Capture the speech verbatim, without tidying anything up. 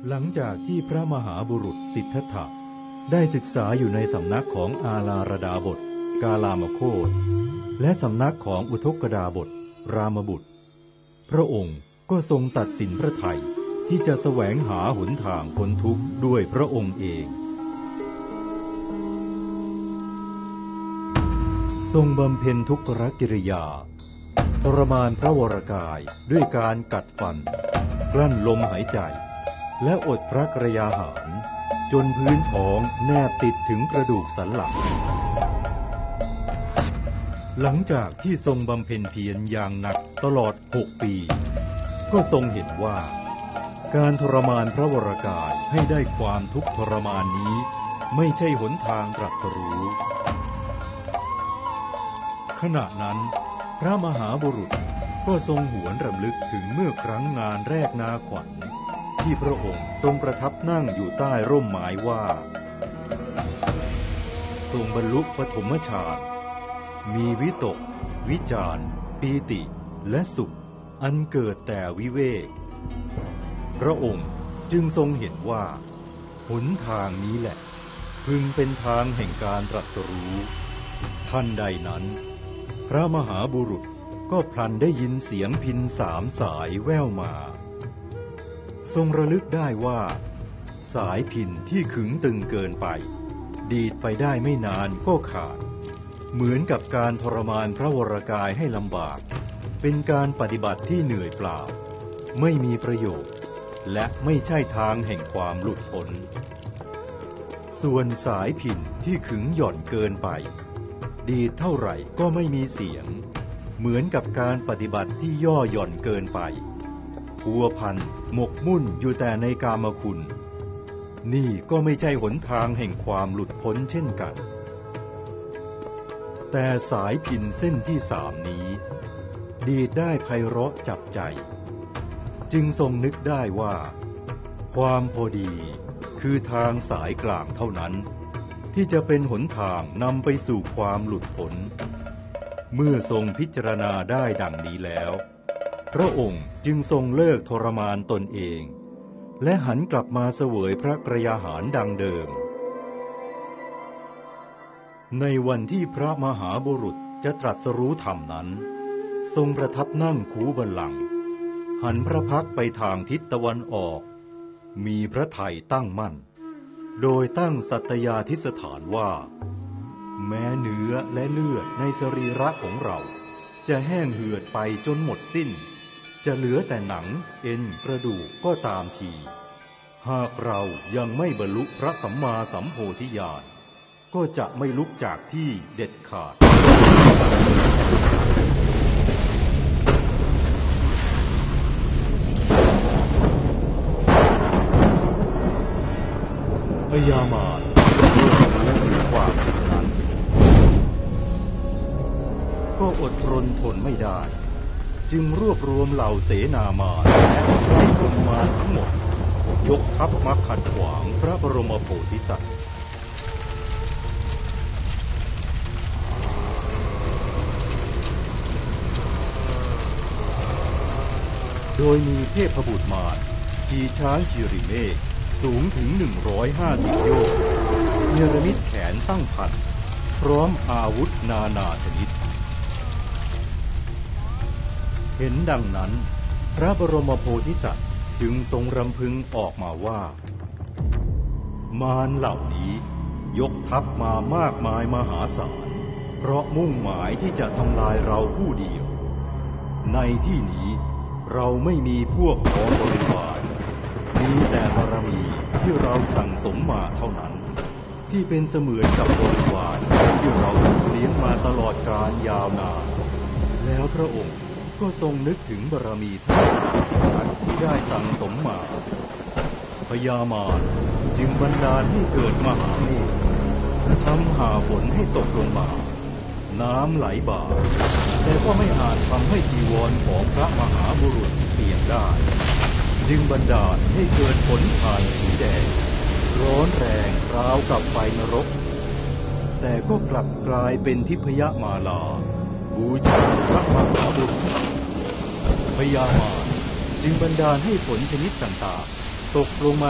หลังจากที่พระมหาบุรุษสิทธัตถะได้ศึกษาอยู่ในสำนักของอาลารดาบทกาลามโคตและสำนักของอุทกดาบทรามบุตรพระองค์ก็ทรงตัดสินพระทัยที่จะแสวงหาหนทางพ้นทุกข์ด้วยพระองค์เองทรงบำเพ็ญทุกขกิริยาทรมานพระวรกายด้วยการกัดฟันกลั้นลมหายใจและอดพระกรยาหารจนพื้นท้องแนบติดถึงกระดูกสันหลังหลังจากที่ทรงบำเพ็ญเพียรอย่างหนักตลอดหกปีก็ทรงเห็นว่าการทรมานพระวรกายให้ได้ความทุกข์ทรมานนี้ไม่ใช่หนทางตรัสรู้ขณะนั้นพระมหาบุรุษก็ทรงหวนรำลึกถึงเมื่อครั้งงานแรกนาขวัญที่พระองค์ทรงประทับนั่งอยู่ใต้ร่มไม้ว่าทรงบรรลุปฐมฌานมีวิตกวิจารปีติและสุขอันเกิดแต่วิเวกพระองค์จึงทรงเห็นว่าหนทางนี้แหละพึงเป็นทางแห่งการตรัสรู้ทันใดนั้นพระมหาบุรุษก็พลันได้ยินเสียงพิณสามสายแว่วมาทรงระลึกได้ว่าสายพิณที่ขึงตึงเกินไปดีดไปได้ไม่นานก็ขาดเหมือนกับการทรมานพระวรกายให้ลำบากเป็นการปฏิบัติที่เหนื่อยเปล่าไม่มีประโยชน์และไม่ใช่ทางแห่งความหลุดพ้นส่วนสายพิณที่ขึงหย่อนเกินไปดีดเท่าไหร่ก็ไม่มีเสียงเหมือนกับการปฏิบัติที่ย่อหย่อนเกินไปพัวพันหมกมุ่นอยู่แต่ในกามคุณนี่ก็ไม่ใช่หนทางแห่งความหลุดพ้นเช่นกันแต่สายพิณเส้นที่สามนี้ดีดได้ไพเราะจับใจจึงทรงนึกได้ว่าความพอดีคือทางสายกลางเท่านั้นที่จะเป็นหนทางนำไปสู่ความหลุดพ้นเมื่อทรงพิจารณาได้ดังนี้แล้วพระองค์จึงทรงเลิกทรมานตนเองและหันกลับมาเสวยพระกรยาหารดังเดิมในวันที่พระมหาบุรุษจะตรัสรู้ธรรมนั้นทรงประทับนั่งคูบัลลังก์หันพระพักตร์ไปทางทิศตะวันออกมีพระทัยตั้งมั่นโดยตั้งสัตยาธิษฐานว่าแม้เนื้อและเลือดในสรีระของเราจะแห้งเหือดไปจนหมดสิ้นจะเหลือแต่หนังเอ็นกระดูกก็ตามทีหากเรายังไม่บรรลุพระสัมมาสัมโพธิญาณก็จะไม่ลุกจากที่เด็ดขาดพญามารและถึงความนั้นก็อดรนทนไม่ได้จึงรวบรวมเหล่าเสนามารและไพร่พลมารทั้งหมดยกทัพมาขัดขวางพระบรมโพธิสัตว์โดยมีเทพบุตรมารขี่ช้างคิริเมฆสูงถึงหนึ่งร้อยห้าสิบโยชน์เนรมิตแขนตั้งพันพร้อมอาวุธนานาชนิดเห็นดังนั้นพระบรมโพธิสัตว์จึงทรงรำพึงออกมาว่ามารเหล่านี้ยกทัพมามากมายมหาศาลเพราะมุ่งหมายที่จะทำลายเราผู้เดียวในที่นี้เราไม่มีพวกของบริวารมีแต่บารมีที่เราสั่งสมมาเท่านั้นที่เป็นเสมือนกับบริวารที่เราเลี้ยงมาตลอดกาลยาวนานแล้วพระองค์ก็ทรงนึกถึงบารมีทั้งหลายที่ได้สั่งสมมาพญามารจึงบันดาลให้เกิดมหาเมฆทำหาฝนให้ตกลงมาน้ำไหลบ่าแต่ก็ไม่อาจทำให้จีวรของพระมหาบุรุษเปียกได้จึงบันดาลให้เกิดฝนทานสีแดงร้อนแรงราวกับไฟนรกแต่ก็กลับกลายเป็นทิพยมาลาบูชาพระมหาบุรุษพญามารจึงบันดาลให้ฝนชนิดต่างๆตกลงมา